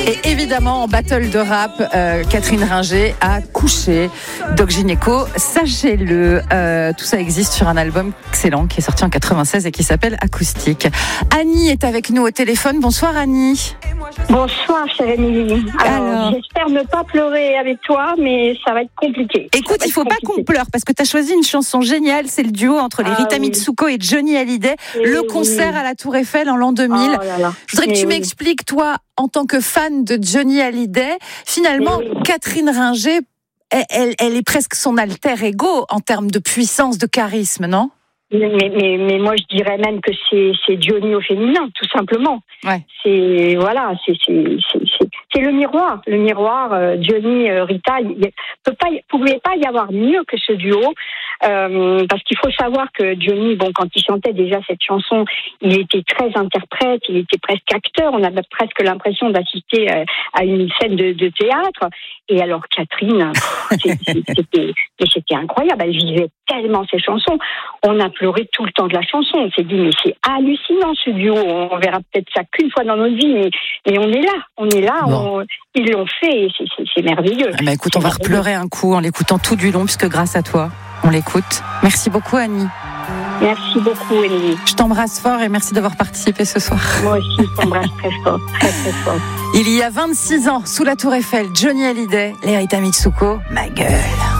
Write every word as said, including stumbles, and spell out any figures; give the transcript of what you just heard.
Et évidemment, en battle de rap, euh, Catherine Ringer a couché Doc Gynéco, sachez-le. Euh, tout ça existe sur un album excellent qui est sorti en quatre-vingt-seize et qui s'appelle Acoustique. Annie est avec nous au téléphone. Bonsoir Annie. Bonsoir chère Émilie. Alors, Alors, j'espère ne pas pleurer avec toi, mais ça va être compliqué. Écoute, il ne faut compliqué. pas qu'on pleure parce que tu as choisi une chanson géniale. C'est le duo entre les ah, Rita oui. Mitsuko et Johnny Hallyday. Et le concert oui. à la Tour Eiffel en l'an deux mille. Oh là là. Je voudrais que et tu oui. m'expliques, toi, en tant que fan de Johnny Hallyday, finalement, oui. Catherine Ringer, elle, elle, elle est presque son alter ego en termes de puissance, de charisme, non ? Mais, mais, mais moi, je dirais même que c'est, c'est Johnny au féminin, tout simplement. Ouais. C'est, voilà, c'est, c'est, c'est, c'est, c'est le miroir. Le miroir, euh, Johnny, euh, Rita, il ne peut pas, pouvait pas y avoir mieux que ce duo. Euh, parce qu'il faut savoir que Johnny, bon, quand il chantait déjà cette chanson, il était très interprète, il était presque acteur. On avait presque l'impression d'assister euh, à une scène de, de théâtre. Et alors, Catherine, pff, c'était, c'était incroyable. Elle vivait tellement ses chansons. On a pleuré tout le temps de la chanson. On s'est dit, mais c'est hallucinant ce duo. On verra peut-être ça qu'une fois dans notre vie, mais, mais on est là. On est là. Bon. On, ils l'ont fait et c'est, c'est, c'est merveilleux. Ah bah écoute, on va repleurer un coup en l'écoutant tout du long, puisque grâce à toi, on l'écoute. Merci beaucoup, Annie. Merci beaucoup, Émilie. Je t'embrasse fort et merci d'avoir participé ce soir. Moi aussi, je t'embrasse très fort, très très fort. Il y a vingt-six ans, sous la Tour Eiffel, Johnny Hallyday, les Rita Mitsuko, ma gueule.